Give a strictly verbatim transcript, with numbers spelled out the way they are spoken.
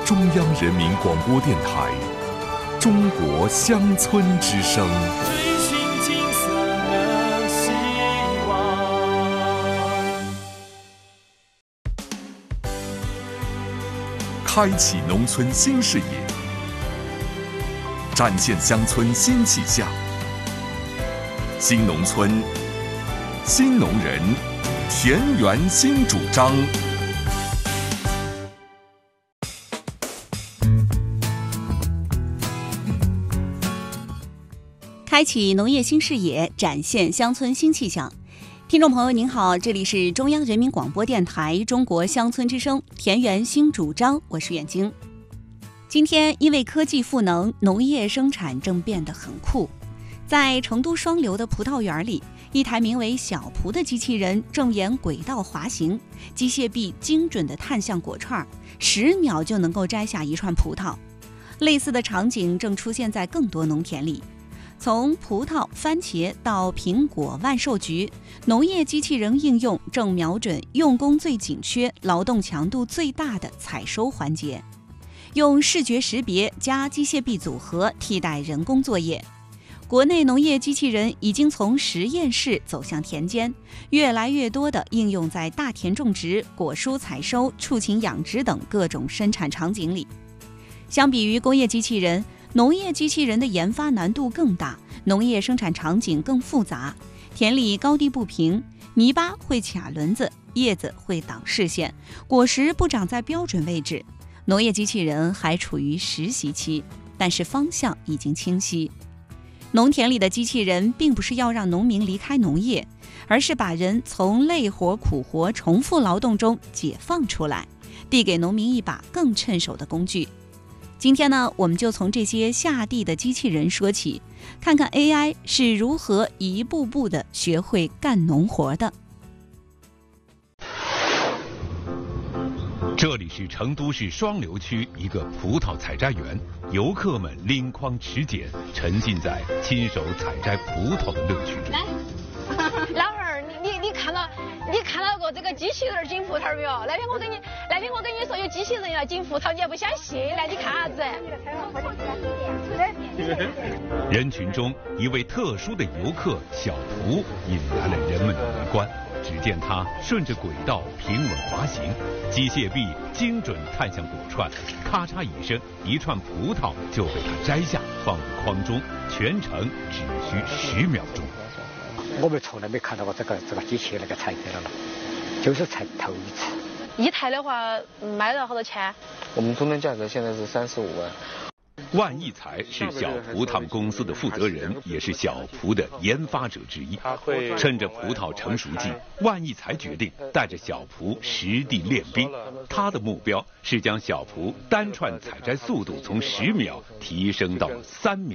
中央人民广播电台中国乡村之声。 追寻金色的希望， 开启农村新视野，展现乡村新气象。新农村，新农人，田园新主张。 开启农业新视野，展现乡村新气象。听众朋友您好，这里是中央人民广播电台中国乡村之声田园新主张，我是远晶。今天因为科技赋能，农业生产正变得很酷。在成都双流的葡萄园里，一台名为小蒲的机器人正沿轨道滑行，机械臂精准地探向果串，十秒就能够摘下一串葡萄。类似的场景正出现在更多农田里。从葡萄、番茄到苹果、万寿菊，农业机器人应用正瞄准用工最紧缺、劳动强度最大的采收环节，用视觉识别加机械臂组合替代人工作业。国内农业机器人已经从实验室走向田间，越来越多的应用在大田种植、果蔬采收、畜禽养殖等各种生产场景里。相比于工业机器人，农业机器人的研发难度更大，农业生产场景更复杂，田里高低不平，泥巴会卡轮子，叶子会挡视线，果实不长在标准位置。农业机器人还处于实习期，但是方向已经清晰。农田里的机器人并不是要让农民离开农业，而是把人从累活、苦活、重复劳动中解放出来，递给农民一把更趁手的工具。今天呢，我们就从这些下地的机器人说起，看看 A I 是如何一步步地学会干农活的。 这里是成都市双流区一个葡萄采摘园，游客们拎筐持剪，沉浸在亲手采摘葡萄的乐趣中。 来，老汉儿，你你你看到你看到过这个机器人紧葡萄没有？那天我跟你那天我跟你说有机器人要紧葡萄，你也不相信。来，你看啥子？ 人群中，一位特殊的游客小蒲引来了人们的围观。只见他顺着轨道平稳滑行，机械臂精准探向果串，咔嚓一声，一串葡萄就被他摘下，放入筐中，全程只需十秒钟。 我们从来没看到过这个这个机器那个采摘了，就是采头一次。 一台的话卖了好多钱？ 我们终端价格现在是三十五万。 万益财是小蒲他们公司的负责人，也是小蒲的研发者之一。趁着葡萄成熟季，万益财决定带着小蒲实地练兵。他的目标是将小蒲单串采摘速度从十秒提升到三秒。